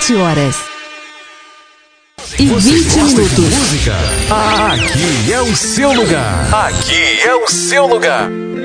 7 horas e Você 20 gosta minutos. de música? Aqui é o seu lugar. Aqui é o seu lugar.